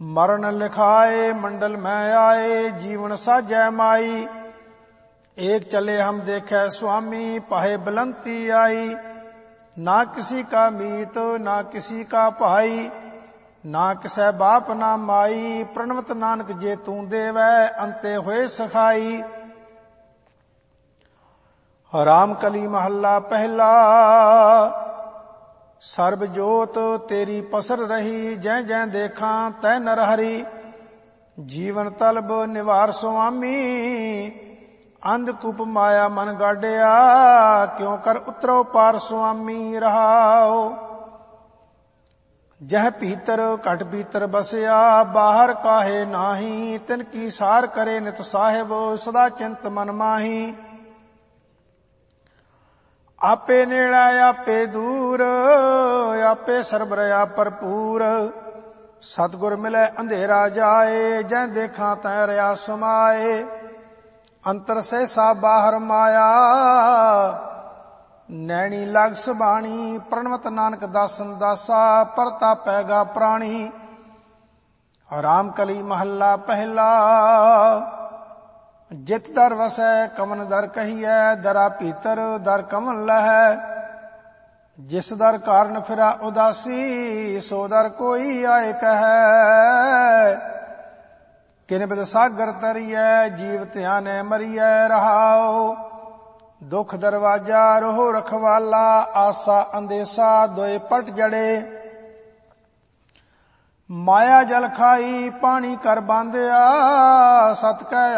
मरण लिखाए मंडल में आए, जीवन साजै माई। एक चले हम देखे स्वामी, पाहे बुलंती आई। ना किसी का मीत ना किसी का भाई, ना किसै बाप ना माई। प्रणवत नानक जे तू देवै, अंते होए सखाई। राम कली महला पहला। सर्ब जोत तेरी पसर रही, जै जै देखा तै नर हरि। जीवन तलब निवार स्वामी, अंधकूप माया मन गाड़िया। क्यों कर उतरो पार स्वामी रहाओ। जह भीतर घट भीतर बसया, बाहर काहे नाही। तिनकी सार करे नित साहिब, सदा चिंत मन माही। आपे नेड़ा आपे दूर, आपे सरबरया भरपूर। सतगुर मिले अंधेरा जाए, जै देखा तै रया समाए। अंतर सहसा बाहर माया, नैनी लाग सुबाणी। प्रणवत नानक दासन दासा, परता पैगा प्राणी। राम कली महला पहला। जित दर वसै कमन दर कहिए, दरा भीतर दर कमन लहै। जिस दर कारण फिरा उदासी, सो दर कोई आए कहे। किन बिद सागर तरिए, जीव ध्याने मरिए रहाओ। दुख दरवाजा रोह रखवाला, आसा अंदेसा दोए पट जड़े। माया जल खाई पानी कर बांधिया, सत कै